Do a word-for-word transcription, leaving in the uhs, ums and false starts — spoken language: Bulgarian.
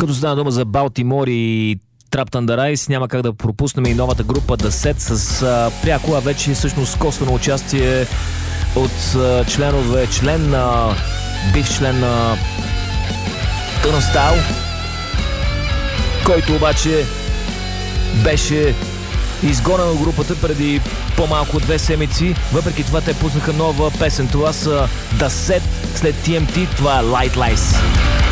Като стана дума за Балтимор и Trap Thunderized, няма как да пропуснем и новата група The Set с а, пряко, а вече всъщност косвено участие от а, членове, член на бив член на Turnstile, който обаче беше изгонен от групата преди по-малко от две седмици. Въпреки това те пуснаха нова песен. Това са The Set след Ти Ем Ти. Това е Light Lies.